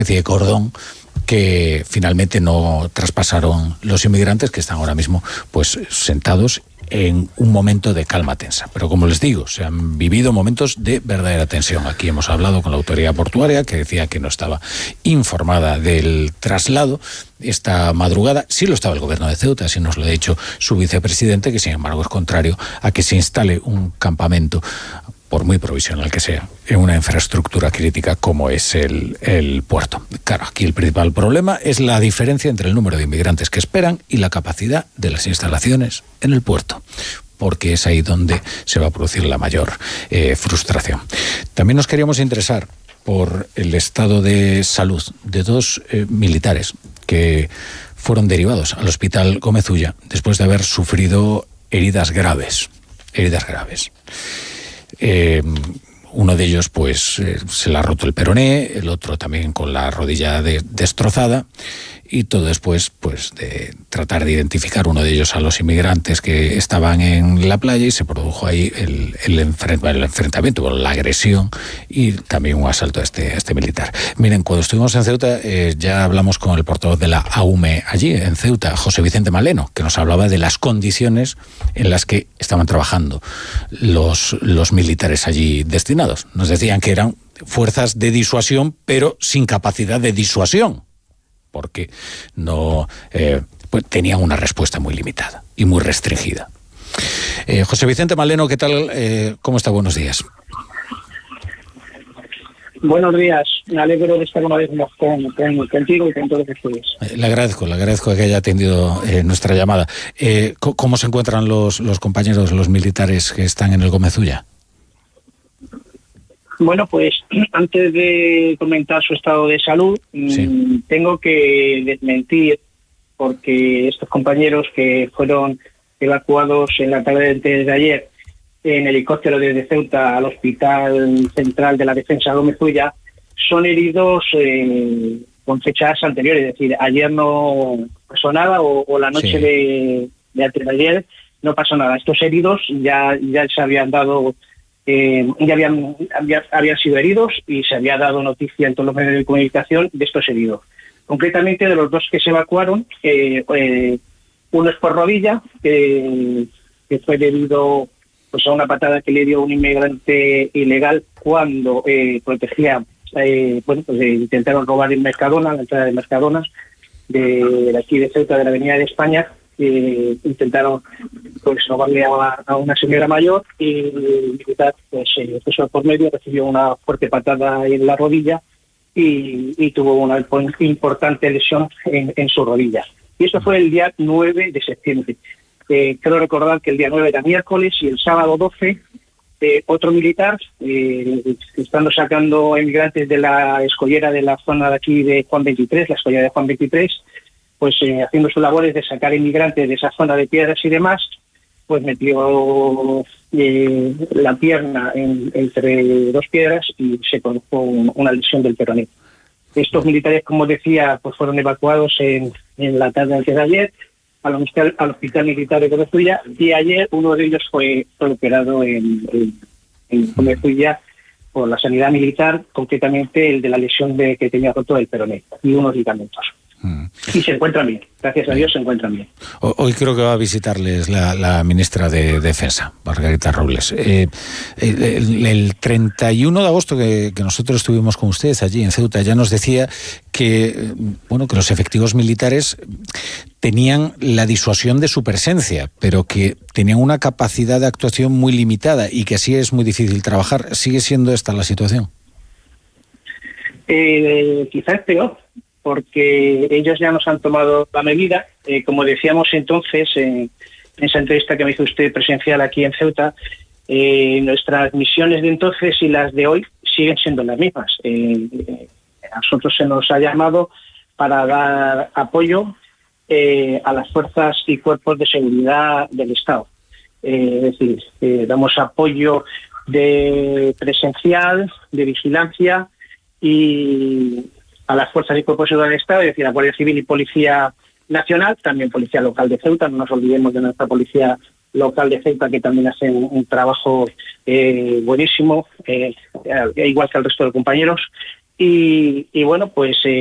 especie de cordón que finalmente no traspasaron los inmigrantes, que están ahora mismo pues sentados en un momento de calma tensa. Pero como les digo, se han vivido momentos de verdadera tensión. Aquí hemos hablado con la autoridad portuaria, que decía que no estaba informada del traslado esta madrugada. Sí lo estaba el gobierno de Ceuta, así nos lo ha dicho su vicepresidente, que sin embargo es contrario a que se instale un campamento, por muy provisional que sea, en una infraestructura crítica como es el puerto. Claro, aquí el principal problema es la diferencia entre el número de inmigrantes que esperan y la capacidad de las instalaciones en el puerto, porque es ahí donde se va a producir la mayor frustración. También nos queríamos interesar por el estado de salud de dos militares que fueron derivados al Hospital Gómez Ulla después de haber sufrido heridas graves. Uno de ellos pues se le ha roto el peroné, el otro también con la rodilla destrozada, y todo después pues de tratar de identificar uno de ellos a los inmigrantes que estaban en la playa, y se produjo ahí el enfrentamiento, la agresión y también un asalto a este militar. Miren, cuando estuvimos en Ceuta ya hablamos con el portavoz de la AUME allí en Ceuta, José Vicente Maleno, que nos hablaba de las condiciones en las que estaban trabajando los militares allí destinados. Nos decían que eran fuerzas de disuasión, pero sin capacidad de disuasión, porque no pues tenían una respuesta muy limitada y muy restringida. José Vicente Maleno, ¿qué tal? ¿Cómo está? Buenos días. Buenos días. Me alegro de estar una vez más contigo y con todos ustedes. Le agradezco que haya atendido nuestra llamada. ¿Cómo se encuentran los compañeros, los militares que están en el Gómez Ulla? Bueno, pues antes de comentar su estado de salud, sí, tengo que desmentir, porque estos compañeros que fueron evacuados en la tarde de ayer en helicóptero desde Ceuta al Hospital Central de la Defensa Gómez Ulla son heridos con fechas anteriores, es decir, ayer no pasó nada o la noche sí, de antes de ayer no pasó nada. Estos heridos ya se habían dado... ya habían sido heridos y se había dado noticia en todos los medios de comunicación de estos heridos. Concretamente, de los dos que se evacuaron, uno es por rodilla, que fue debido pues a una patada que le dio un inmigrante ilegal cuando protegía, intentaron robar en Mercadona, la entrada de Mercadona, de aquí de Ceuta, de la Avenida de España. Intentaron pues robarle a una señora mayor, y el militar pues puso por medio, recibió una fuerte patada en la rodilla y tuvo una importante lesión en su rodilla. Y esto fue el día 9 de septiembre. Quiero recordar que el día 9 era miércoles, y el sábado 12 otro militar, estando sacando inmigrantes de la escollera de la zona de aquí de Juan 23, la escollera de Juan 23, pues haciendo sus labores de sacar inmigrantes de esa zona de piedras y demás, pues metió la pierna entre dos piedras y se produjo una lesión del peroné. Estos militares, como decía, pues fueron evacuados en la tarde antes de ayer al hospital militar de Gómez Ulla, y ayer uno de ellos fue operado en Gómez Ulla por la sanidad militar, concretamente el de la lesión que tenía roto el peroné y unos ligamentos. Y se encuentran bien, gracias a Dios se encuentran bien. Hoy creo que va a visitarles la ministra de Defensa, Margarita Robles. El 31 de agosto que nosotros estuvimos con ustedes allí en Ceuta, ya nos decía que los efectivos militares tenían la disuasión de su presencia, pero que tenían una capacidad de actuación muy limitada y que así es muy difícil trabajar. ¿Sigue siendo esta la situación? Quizás peor, porque ellos ya nos han tomado la medida. Como decíamos entonces, en esa entrevista que me hizo usted presencial aquí en Ceuta, nuestras misiones de entonces y las de hoy siguen siendo las mismas. A nosotros se nos ha llamado para dar apoyo a las fuerzas y cuerpos de seguridad del Estado. Es decir, damos apoyo de presencial, de vigilancia, y a las fuerzas y cuerpos de seguridad del Estado, es decir, a Guardia Civil y Policía Nacional, también Policía Local de Ceuta. No nos olvidemos de nuestra Policía Local de Ceuta, que también hace un trabajo buenísimo, igual que el resto de compañeros. y bueno, pues